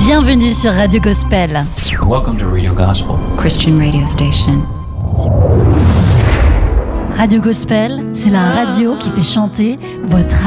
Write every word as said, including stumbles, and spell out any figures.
Bienvenue sur Radio Gospel. Welcome to Radio Gospel, Christian radio station. Radio Gospel, c'est la radio qui fait chanter votre